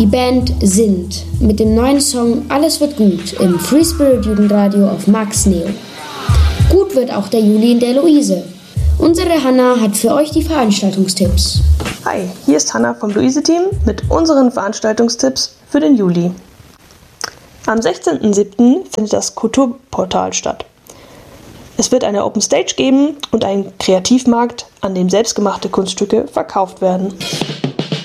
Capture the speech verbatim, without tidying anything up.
Die Band Sind mit dem neuen Song Alles wird gut im Free Spirit Jugendradio auf Max Neo. Gut wird auch der Juli in der Luise. Unsere Hanna hat für euch die Veranstaltungstipps. Hi, hier ist Hanna vom Luise-Team mit unseren Veranstaltungstipps für den Juli. Am sechzehnten siebten findet das Kulturportal statt. Es wird eine Open Stage geben und einen Kreativmarkt, an dem selbstgemachte Kunststücke verkauft werden.